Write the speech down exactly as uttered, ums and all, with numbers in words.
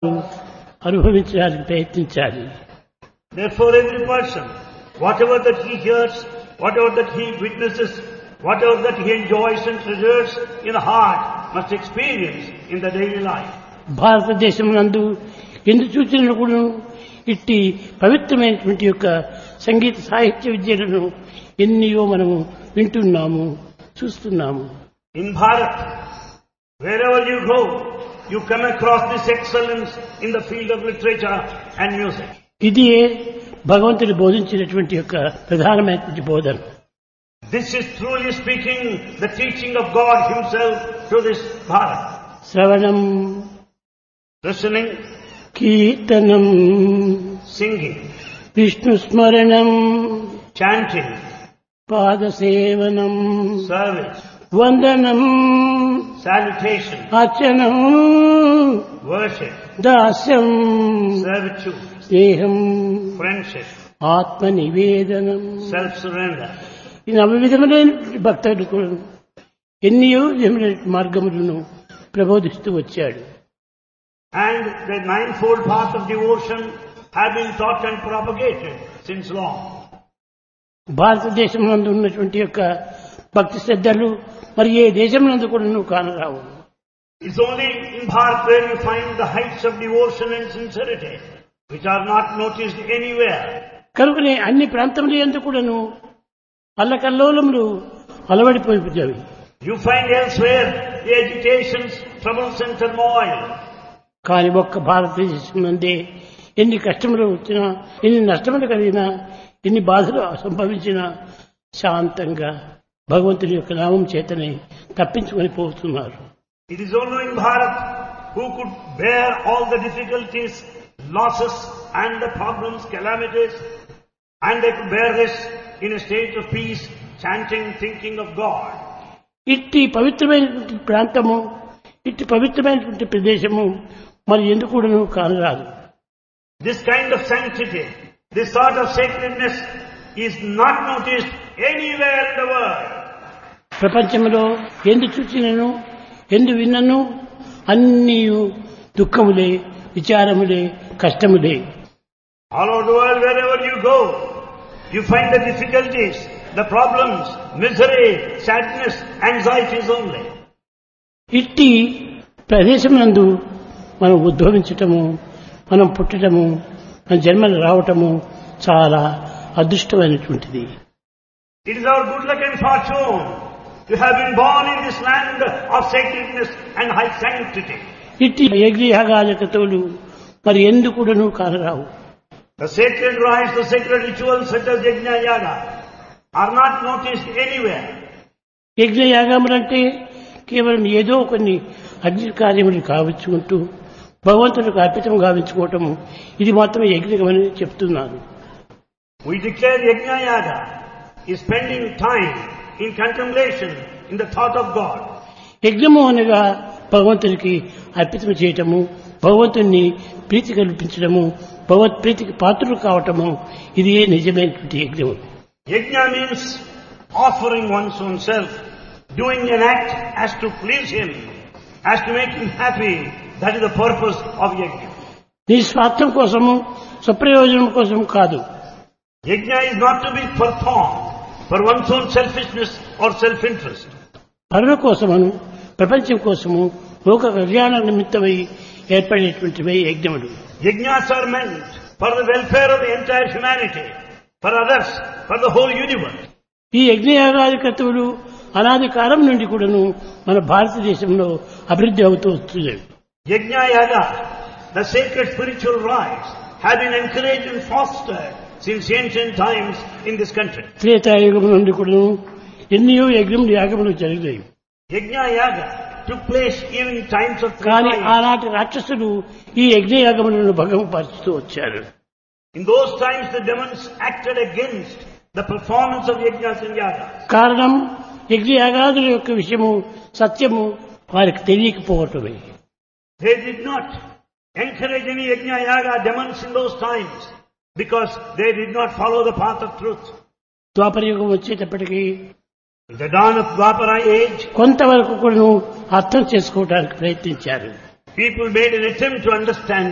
అనుభవించడానికి ప్రయత్నించాలి. Therefore every person, whatever that he hears, whatever that he witnesses, whatever that he enjoys and treasures in the heart must experience in the daily life. భారతదేశం నందు ఎందు చూచినా కూడా ఇట్టి పవిత్రమైనటువంటి యొక్క సంగీత సాహిత్య విద్యలను ఎన్నియో మనము వింటున్నాము, చూస్తున్నాము. In Bharat, wherever you go, you come across this excellence in the field of literature and music. ఇది భగవంతుడు బోధించినటువంటి యొక్క ప్రధానమైనటువంటి బోధన. This is truly speaking the teaching of God Himself to this Bharat. శ్రవణం, Listening, కీర్తనం, singing, విష్ణు స్మరణం, chanting, పాదసేవనం, service, వందనం, salutation, అర్చనం, worship, దాస్యం, servitude, స్నేహం, friendship, ఆత్మ నివేదనం. self-surrender. ఈ నవ విధములైన భక్తుడు కూడా ఎన్నో విధములైన మార్గములను ప్రబోధిస్తూ వచ్చాడు. And the ninefold path of devotion have been taught and propagated since long. భారతదేశం నందు ఉన్నటువంటి యొక్క భక్తి శ్రద్ధలు మరి ఏ దేశం నందు కూడా నువ్వు కానరావు. It's only in Bharat where you find the heights of devotion and sincerity, which are not noticed anywhere. కనుకనే అన్ని ప్రాంతములు యందు కూడాను అల్లకల్లోలములు అలవడిపోయిపోయాయి. You find elsewhere the agitations, troubles and turmoil. కానీ ఒక్క భారతదేశం నందే ఎన్ని కష్టములు వచ్చినా, ఎన్ని నష్టములు కలిగినా, ఎన్ని బాధలు సంభవించినా శాంతంగా భగవంతుని యొక్క నామం చేతనే తప్పించుకొని పోతున్నారు. It is only in Bharat who could bear all the difficulties, losses and the problems, calamities, and they could bear this in a state of peace, chanting, thinking of God. ఇట్టి పవిత్రమైనటువంటి ప్రాంతము, ఇట్టి పవిత్రమైనటువంటి ప్రదేశము మరి ఎందుకు కూడాను కానరాదు. This kind of sanctity, this sort of sacredness is not noticed anywhere in the world. ప్రపంచంలో ఎందు చూచినను, ఎందు విన్నను అన్నీ దుఃఖములే, విచారములే, కష్టములే. All over the world, wherever you go, you find the difficulties, the problems, misery, sadness, anxieties only. ఇట్టి ప్రదేశం నందు మనం ఉద్భవించటము, మనం పుట్టటము, మన జన్మలు రావటము చాలా అదృష్టమైనటువంటిది. It is our good luck and fortune to have been born in this land of sacredness and high sanctity. ఇట్టి యజ్ఞయాగాదికతులు మరి ఎందుకు కూడాను కానరావు. The sacred rites, the sacred rituals such as Yajna Yaga are not noticed anywhere. యజ్ఞయాగములంటే కేవలం ఏదో కొన్ని అగ్ని కార్యములు కావించుకుంటూ భగవంతుడికి అర్పితం గావించుకోవటము, ఇది మాత్రమే యజ్ఞమని చెప్తున్నాను. We declare Yajna Yaga is spending time in contemplation, in the thought of God. యజ్ఞము అనగా భగవంతుడికి అర్పితం చేయటము, భగవంతుని ప్రీతి కల్పించడము, భగవత్ ప్రీతికి పాత్రులు కావటము, ఇది నిజమైనటువంటి యజ్ఞము. Yajna means offering one's own self, doing an act as to please Him, as to make Him happy. That is the purpose of Yajna. నీ స్వార్థం కోసము, స్వప్రయోజనం కోసం కాదు. Yajna is not to be performed for one's own selfishness or self-interest. పరుల కోసమును, ప్రపంచం కోసము, లోక కళ్యాణ నిమిత్తమై ఏర్పడేటువంటివై యజ్ఞములు. Yajnas are meant for the welfare of the entire humanity, for others, for the whole universe. ఈ యజ్ఞయాగాదికతువులు అనాది కాలం నుండి కూడాను మన భారతదేశంలో అభివృద్ధి అవుతూ వస్తున్నాయి. Yajna Yaga, the sacred spiritual rites, have been encouraged and fostered since ancient times in this country. Treta Yuga నుండి కూడాను ఎన్నో యజ్ఞములు యాగములు జరిగాయి. Yajna Yaga took place even in times of కానీ Treta. ఆనాటి రాక్షసులు ఈ యజ్ఞయాగములను భంగపరుస్తూ వచ్చారు. In those times the demons acted against the performance of Yajnas and Yagas. కారణం యజ్ఞయాగాదుల యొక్క విషయము, సత్యము వారికి తెలియకపోవటమే. They did not encourage any Yajna Yaga demons in those times because they did not follow the path of truth. ద్వాపరయుగం వచ్చేటప్పటికీ In the dawn of Dwapara age, కొంతవరకు కూడా అర్థం చేసుకోవడానికి ప్రయత్నించారు. people made an attempt to understand